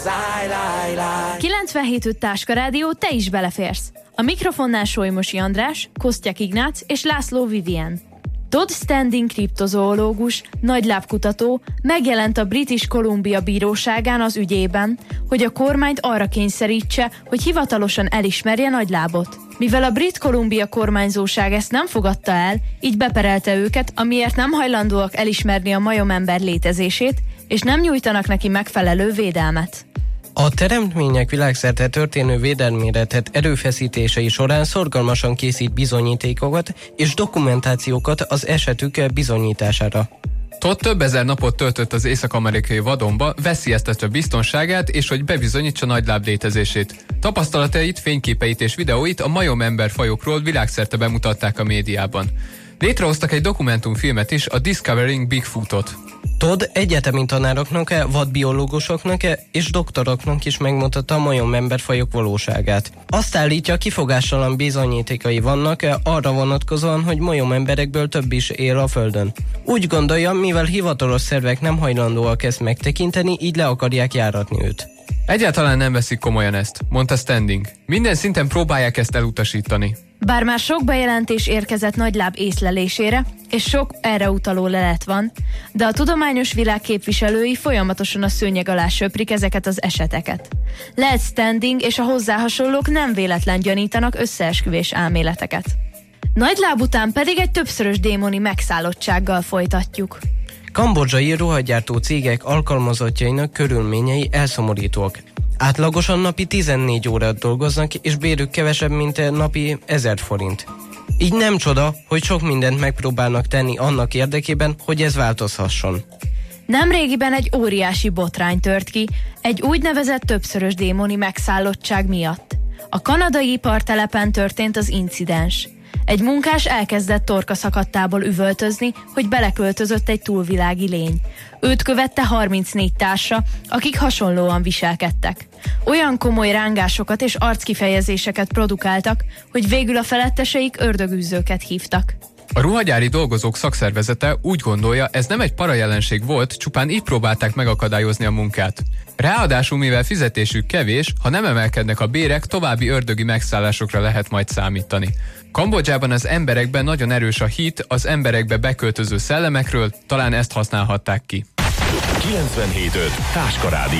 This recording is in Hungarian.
97.5 Táska Rádió, te is beleférsz. A mikrofonnál Solymosi András, Kosztyak Ignác és László Vivien. Todd Standing kriptozoológus, nagylábkutató megjelent a British Columbia bíróságán az ügyében, hogy a kormányt arra kényszerítse, hogy hivatalosan elismerje nagylábot. Mivel a Brit Columbia kormányzóság ezt nem fogadta el, így beperelte őket, amiért nem hajlandóak elismerni a majomember létezését, és nem nyújtanak neki megfelelő védelmet. A teremtmények világszerte történő védelmére tett erőfeszítései során szorgalmasan készít bizonyítékokat és dokumentációkat az esetük bizonyítására. Todd több ezer napot töltött az észak-amerikai vadonba, veszélyeztetve biztonságát és hogy bebizonyítsa nagyláb létezését. Tapasztalatait, fényképeit és videóit a majomember fajokról világszerte bemutatták a médiában. Létrehoztak egy dokumentumfilmet is, a Discovering Bigfootot. Todd egyetemi tanároknak, vadbiológusoknak és doktoroknak is megmutatta a majomemberfajok valóságát. Azt állítja, kifogástalan bizonyítékai vannak arra vonatkozóan, hogy majomemberekből több is él a Földön. Úgy gondolja, mivel hivatalos szervek nem hajlandóak ezt megtekinteni, így le akarják járatni őt. Egyáltalán nem veszik komolyan ezt, mondta Standing. Minden szinten próbálják ezt elutasítani. Bár már sok bejelentés érkezett nagyláb észlelésére, és sok erre utaló lelet van, de a tudományos világ képviselői folyamatosan a szőnyeg alá söprik ezeket az eseteket. Lehet Standing és a hozzá hasonlók nem véletlen gyanítanak összeesküvés elméleteket. Nagyláb után pedig egy többszörös démoni megszállottsággal folytatjuk. Kambodzsai ruhagyártó cégek alkalmazottjainak körülményei elszomorítóak. Átlagosan napi 14 órát dolgoznak, és bérük kevesebb, mint napi 1000 forint. Így nem csoda, hogy sok mindent megpróbálnak tenni annak érdekében, hogy ez változhasson. Nemrégiben egy óriási botrány tört ki, egy úgynevezett többszörös démoni megszállottság miatt. A kanadai ipartelepen történt az incidens. Egy munkás elkezdett torkaszakadtából üvöltözni, hogy beleköltözött egy túlvilági lény. Őt követte 34 társa, akik hasonlóan viselkedtek. Olyan komoly rángásokat és arckifejezéseket produkáltak, hogy végül a feletteseik ördögűzőket hívtak. A ruhagyári dolgozók szakszervezete úgy gondolja, ez nem egy parajelenség volt, csupán így próbálták megakadályozni a munkát. Ráadásul, mivel fizetésük kevés, ha nem emelkednek a bérek, további ördögi megszállásokra lehet majd számítani. Kambodzsában az emberekben nagyon erős a hit az emberekbe beköltöző szellemekről, talán ezt használhatták ki. 97.5 Táska Rádió.